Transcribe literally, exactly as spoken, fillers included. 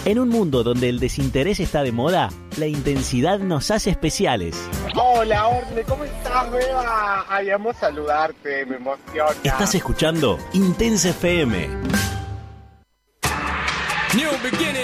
En un mundo donde el desinterés está de moda, la intensidad nos hace especiales. Hola, Orne, ¿cómo estás, Beba? Ay, amo saludarte, me emociona. Estás escuchando Intensa F M. New beginning.